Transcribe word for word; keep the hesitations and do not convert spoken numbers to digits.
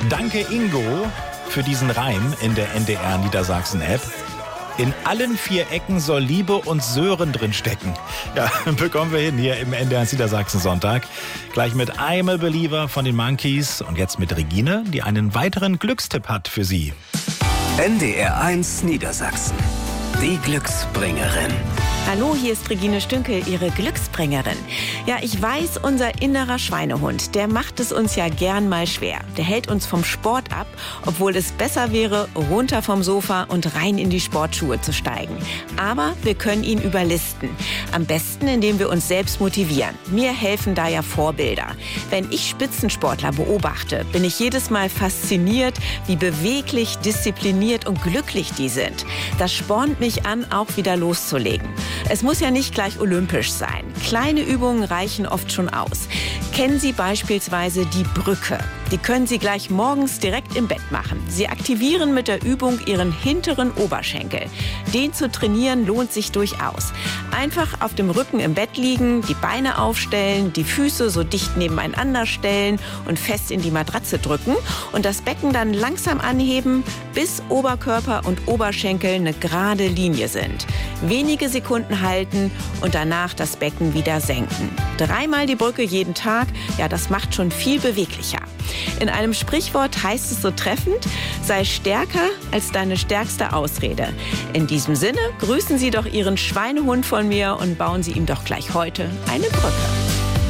Danke Ingo für diesen Reim in der N D R Niedersachsen-App. In allen vier Ecken soll Liebe und Sören drin stecken. Ja, bekommen wir hin hier im N D R Niedersachsen-Sonntag. Gleich mit I'm a Believer von den Monkeys und jetzt mit Regine, die einen weiteren Glückstipp hat für Sie. N D R eins Niedersachsen. Die Glücksbringerin. Hallo, hier ist Regine Stünkel, Ihre Glücksbringerin. Ja, ich weiß, unser innerer Schweinehund, der macht es uns ja gern mal schwer. Der hält uns vom Sport ab, obwohl es besser wäre, runter vom Sofa und rein in die Sportschuhe zu steigen. Aber wir können ihn überlisten. Am besten, indem wir uns selbst motivieren. Mir helfen da ja Vorbilder. Wenn ich Spitzensportler beobachte, bin ich jedes Mal fasziniert, wie beweglich, diszipliniert und glücklich die sind. Das spornt mich an, auch wieder loszulegen. Es muss ja nicht gleich olympisch sein. Kleine Übungen reichen oft schon aus. Kennen Sie beispielsweise die Brücke? Die können Sie gleich morgens direkt im Bett machen. Sie aktivieren mit der Übung Ihren hinteren Oberschenkel. Den zu trainieren lohnt sich durchaus. Einfach auf dem Rücken im Bett liegen, die Beine aufstellen, die Füße so dicht nebeneinander stellen und fest in die Matratze drücken und das Becken dann langsam anheben, bis Oberkörper und Oberschenkel eine gerade Linie sind. Wenige Sekunden halten und danach das Becken wieder senken. Dreimal die Brücke jeden Tag, ja, das macht schon viel beweglicher. In einem Sprichwort heißt es so treffend, sei stärker als deine stärkste Ausrede. In diesem Sinne grüßen Sie doch Ihren Schweinehund von mir und bauen Sie ihm doch gleich heute eine Brücke.